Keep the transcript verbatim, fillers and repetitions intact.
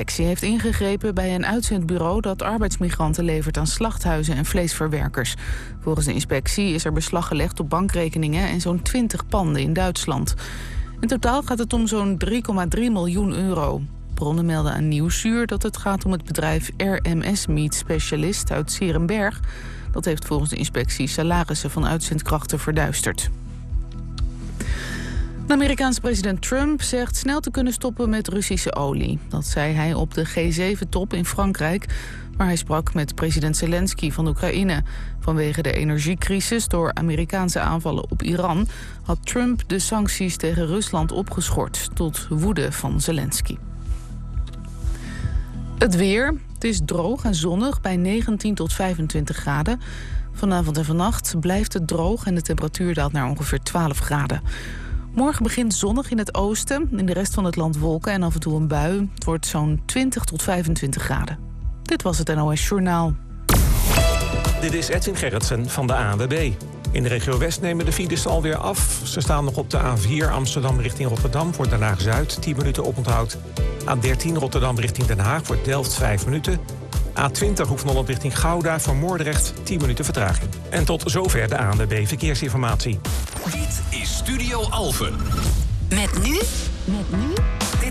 inspectie heeft ingegrepen bij een uitzendbureau dat arbeidsmigranten levert aan slachthuizen en vleesverwerkers. Volgens de inspectie is er beslag gelegd op bankrekeningen en zo'n twintig panden in Duitsland. In totaal gaat het om zo'n drie komma drie miljoen euro. Bronnen melden aan Nieuwsuur dat het gaat om het bedrijf R M S Meat Specialist uit 's Heerenberg. Dat heeft volgens de inspectie salarissen van uitzendkrachten verduisterd. De Amerikaanse president Trump zegt snel te kunnen stoppen met Russische olie. Dat zei hij op de G zeven top in Frankrijk, waar hij sprak met president Zelensky van Oekraïne. Vanwege de energiecrisis door Amerikaanse aanvallen op Iran had Trump de sancties tegen Rusland opgeschort, tot woede van Zelensky. Het weer. Het is droog en zonnig bij negentien tot vijfentwintig graden. Vanavond en vannacht blijft het droog en de temperatuur daalt naar ongeveer twaalf graden. Morgen begint zonnig in het oosten, in de rest van het land wolken en af en toe een bui. Het wordt zo'n twintig tot vijfentwintig graden. Dit was het N O S Journaal. Dit is Edwin Gerritsen van de A N W B. In de regio West nemen de files alweer af. Ze staan nog op de A vier Amsterdam richting Rotterdam voor Den Haag-Zuid, tien minuten oponthoud. A dertien Rotterdam richting Den Haag voor Delft, vijf minuten. A twintig Hoek van Holland richting Gouda voor Moordrecht, tien minuten vertraging. En tot zover de A N W B Verkeersinformatie. Dit is Studio Alphen. Met nu... Met nu...